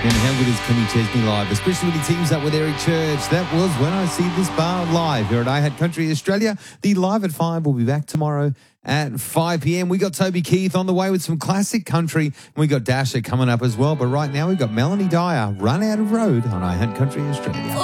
And how good is Kenny Chesney live, especially when he teams up with Eric Church. That was When I See This Bar live here at I Had Country Australia. The Live at 5 will be back tomorrow at 5 p.m. We got Toby Keith on the way with some classic country. We got Dasher coming up as well. But right now we've got Melanie Dyer, Run Out of Road on I Had Country Australia.